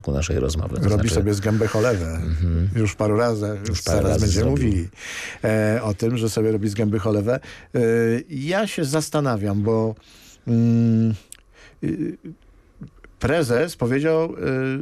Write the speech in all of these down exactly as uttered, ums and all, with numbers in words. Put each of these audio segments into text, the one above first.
naszej rozmowy. To Robi znaczy... sobie z gęby cholewę. Mm-hmm. Już paru razy, już parę zaraz razy będziemy zrobił. mówili e, o tym, że sobie robi z gęby cholewę. E, ja się zastanawiam, bo mm, y, prezes powiedział, y,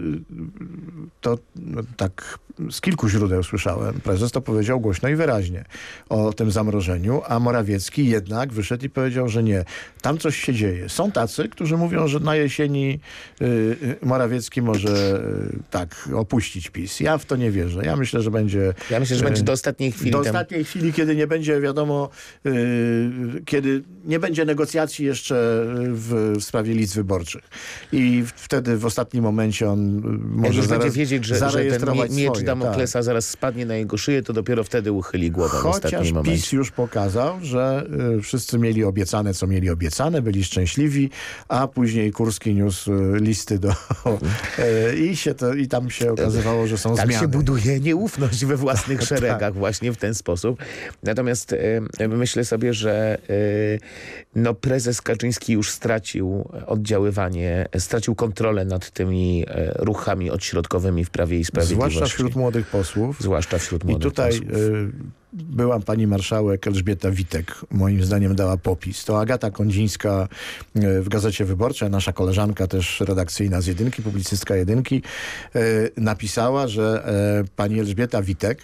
to no, tak z kilku źródeł słyszałem, prezes to powiedział głośno i wyraźnie o tym zamrożeniu, a Morawiecki jednak wyszedł i powiedział, że nie. Tam coś się dzieje. Są tacy, którzy mówią, że na jesieni y, Morawiecki może y, tak opuścić PiS. Ja w to nie wierzę. Ja myślę, że będzie... Ja myślę, że będzie do ostatniej chwili. Do tam... ostatniej chwili, kiedy nie będzie wiadomo, y, kiedy nie będzie negocjacji jeszcze w, w sprawie list wyborczych. I wtedy w ostatnim momencie on może Jak już zaraz będzie wiedzieć, że, że ten zarejestrować miecz swoje, Damoklesa tak. zaraz spadnie na jego szyję, to dopiero wtedy uchyli głowę w Chociaż ostatnim momencie. PiS już pokazał, że y, wszyscy mieli obiecane, co mieli obiecane, byli szczęśliwi, a później Kurski niósł y, listy do... y, i, się to, I tam się okazywało, że są tak zmiany. się buduje nieufność we własnych szeregach tak. właśnie w ten sposób. Natomiast y, myślę sobie, że y, no, prezes Kaczyński już stracił oddziaływanie, stracił kontrolę nad tymi y, ruchami odśrodkowymi w Prawie i Sprawiedliwości. Zwłaszcza wśród młodych posłów. Zwłaszcza wśród młodych I tutaj posłów. y, była pani marszałek Elżbieta Witek, moim zdaniem dała popis. To Agata Kondzińska y, w Gazecie Wyborczej, nasza koleżanka też redakcyjna z Jedynki, publicystka Jedynki, y, napisała, że y, pani Elżbieta Witek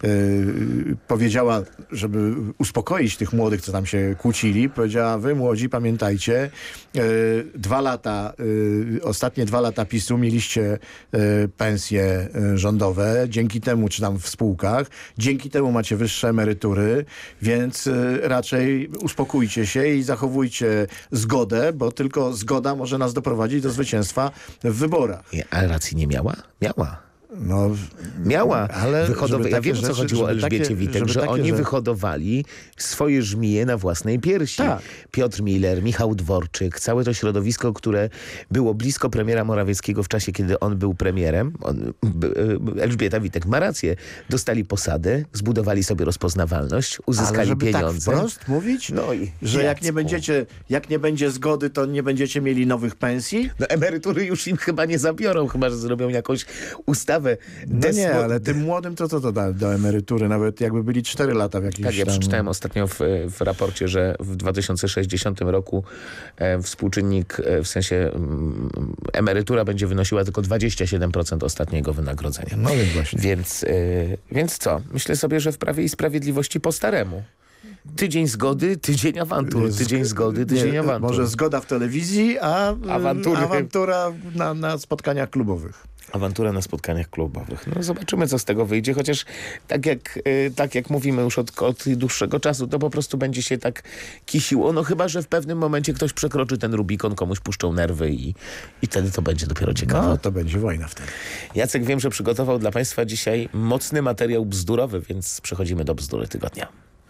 y, powiedziała, żeby uspokoić tych młodych, co tam się kłócili, powiedziała, wy młodzi pamiętajcie, y, dwa lata, y, ostatnie dwa lata PiSu mieliście y, pensje y, rządowe, dzięki temu, czy tam w spółkach, dzięki temu macie wyższe emerytury, więc y, raczej uspokójcie się i zachowujcie zgodę, bo tylko zgoda może nas doprowadzić do zwycięstwa w wyborach. Nie, ale racji nie miała? Miała. No, Miała. ale Wyhodowa- ja wiem, o co rzeczy, chodziło o Elżbiecie takie, Witek, że takie, oni że... wyhodowali swoje żmije na własnej piersi. Tak. Piotr Miller, Michał Dworczyk, całe to środowisko, które było blisko premiera Morawieckiego w czasie, kiedy on był premierem. On, Elżbieta Witek ma rację. Dostali posady, zbudowali sobie rozpoznawalność, uzyskali Ale żeby pieniądze. tak wprost mówić, No i że jak nie, Jacku. będziecie, jak nie będzie zgody, to nie będziecie mieli nowych pensji? No, emerytury już im chyba nie zabiorą, chyba że zrobią jakąś ustawę. No nie, desmo- ale tym młodym to co to da do emerytury? Nawet jakby byli cztery lata w jakimś Tak, ja tam... przeczytałem ostatnio w, w raporcie, że w dwa tysiące sześćdziesiątym roku e, współczynnik, e, w sensie mm, emerytura będzie wynosiła tylko dwadzieścia siedem procent ostatniego wynagrodzenia. No więc właśnie. Więc, e, więc co? Myślę sobie, że w Prawie i Sprawiedliwości po staremu. Tydzień zgody, tydzień awantur. Tydzień zgody, tydzień nie, awantur. Może zgoda w telewizji, a Awantury. awantura na, na spotkaniach klubowych. Awantura na spotkaniach klubowych. No zobaczymy, co z tego wyjdzie, chociaż tak jak, y, tak jak mówimy już od, od dłuższego czasu, to po prostu będzie się tak kisiło. No chyba, że w pewnym momencie ktoś przekroczy ten Rubikon, komuś puszczą nerwy i, i wtedy to będzie dopiero ciekawe. No to będzie wojna wtedy. Jacek, wiem, że przygotował dla Państwa dzisiaj mocny materiał bzdurowy, więc przechodzimy do bzdury tygodnia.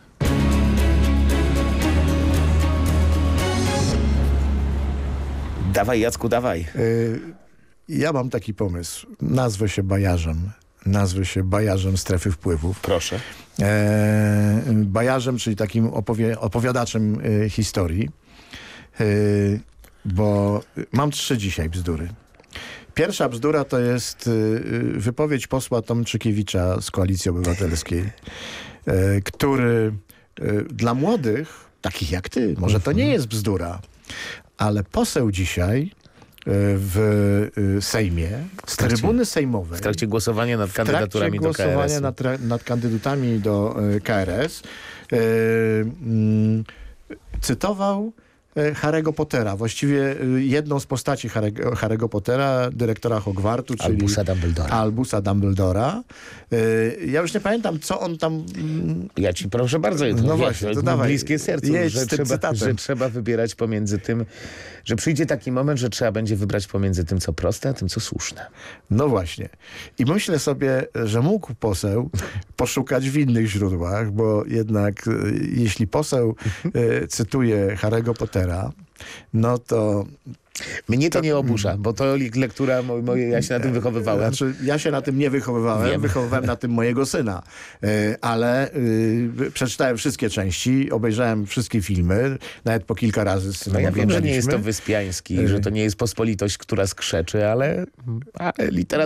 Dawaj, Jacku, dawaj. Y, ja mam taki pomysł. Nazwę się Bajarzem. Nazwę się Bajarzem Strefy Wpływów. Proszę. E, bajarzem, czyli takim opowie, opowiadaczem y, historii. Y, bo mam trzy dzisiaj bzdury. Pierwsza bzdura to jest y, wypowiedź posła Tomczykiewicza z Koalicji Obywatelskiej, y, który y, dla młodych, takich jak ty, może to nie jest bzdura, ale poseł dzisiaj w Sejmie, z trakcie, trybuny sejmowej, w trakcie głosowania nad kandydaturami do K R S. głosowania nad, nad kandydatami do K R S yy, yy, cytował Harry'ego Pottera, właściwie jedną z postaci Harry'ego, Harry'ego Pottera, dyrektora Hogwartu, czyli Albusa Dumbledora. Albusa Dumbledora. Yy, ja już nie pamiętam, co on tam... Ja ci proszę bardzo, no wiesz, właśnie, to to dawaj, bliskie sercu, że trzeba, że trzeba wybierać pomiędzy tym, że przyjdzie taki moment, że trzeba będzie wybrać pomiędzy tym, co proste, a tym, co słuszne. No właśnie. I myślę sobie, że mógł poseł poszukać w innych źródłach, bo jednak jeśli poseł y, cytuje Harry'ego Pottera, no to Mnie to nie oburza, bo to lektura mo- moje, ja się na tym wychowywałem. Znaczy, ja się na tym nie wychowywałem, Wiem. wychowywałem na tym mojego syna, E, ale y, przeczytałem wszystkie części, obejrzałem wszystkie filmy, nawet po kilka razy z No synem ja wiem, że nie jest to oglądaliśmy. Wyspiański, że to nie jest pospolitość, która skrzeczy, ale, ale literatura